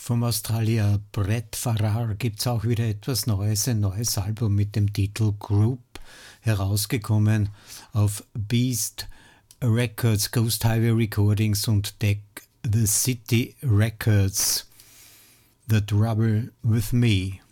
Vom Australier Brett Farrar gibt's auch wieder etwas Neues, ein neues Album mit dem Titel Group, herausgekommen auf Beast Records, Ghost Highway Recordings und Deck the City Records. The Trouble with Me.